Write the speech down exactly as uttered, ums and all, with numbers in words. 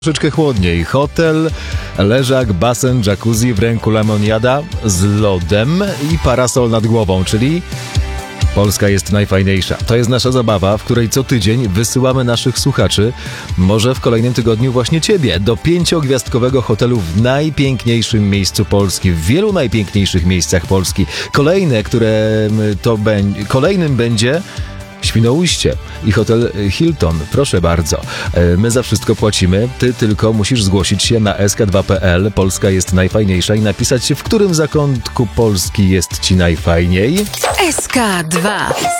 Troszeczkę chłodniej. Hotel, leżak, basen, jacuzzi, w ręku lemoniada z lodem i parasol nad głową, czyli Polska jest najfajniejsza. To jest nasza zabawa, w której co tydzień wysyłamy naszych słuchaczy, może w kolejnym tygodniu właśnie ciebie, do pięciogwiazdkowego hotelu w najpiękniejszym miejscu Polski, w wielu najpiękniejszych miejscach Polski. Kolejne, które to będzie, kolejnym będzie Świnoujście i hotel Hilton. Proszę bardzo. My za wszystko płacimy. Ty tylko musisz zgłosić się na s k dwa kropka p l. Polska jest najfajniejsza i napisać, w którym zakątku Polski jest ci najfajniej. S K dwa.